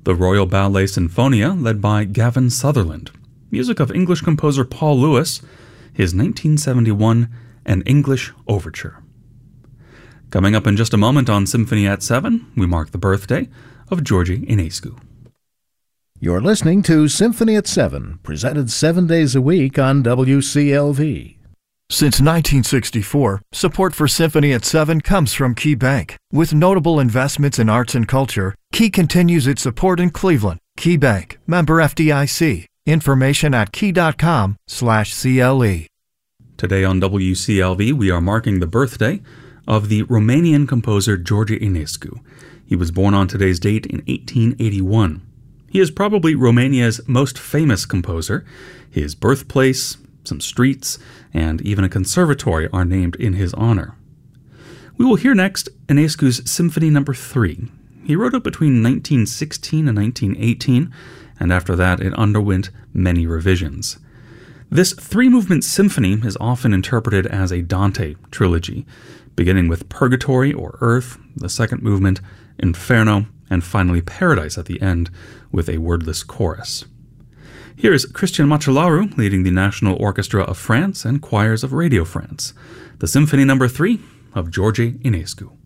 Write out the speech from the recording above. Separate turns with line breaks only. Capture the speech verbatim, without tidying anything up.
The Royal Ballet Sinfonia, led by Gavin Sutherland. Music of English composer Paul Lewis, his nineteen seventy-one An English Overture. Coming up in just a moment on Symphony at seven, we mark the birthday of George Enescu.
You're listening to Symphony at seven, presented seven days a week on W C L V.
Since nineteen sixty-four, support for Symphony at seven comes from Key Bank. With notable investments in arts and culture, Key continues its support in Cleveland. Key Bank, member F D I C. Information at key.com slash CLE.
Today on W C L V, we are marking the birthday of the Romanian composer George Enescu. He was born on today's date in eighteen eighty-one. He is probably Romania's most famous composer. His birthplace, some streets, and even a conservatory are named in his honor. We will hear next Enescu's Symphony Number three. He wrote it between nineteen sixteen and nineteen eighteen, and after that it underwent many revisions. This three-movement symphony is often interpreted as a Dante trilogy, beginning with Purgatory or Earth, the second movement, Inferno, and finally Paradise at the end with a wordless chorus. Here is Christian Machelaru leading the National Orchestra of France and choirs of Radio France, the Symphony Number three of George Enescu.